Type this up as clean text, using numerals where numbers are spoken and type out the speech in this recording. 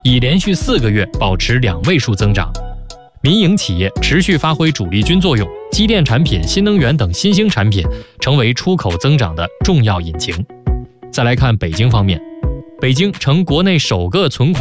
已连续4个月保持2位数增长。民营企业持续发挥主力军作用，机电产品、新能源等新兴产品成为出口增长的重要引擎。再来看北京方面，北京成国内首个存款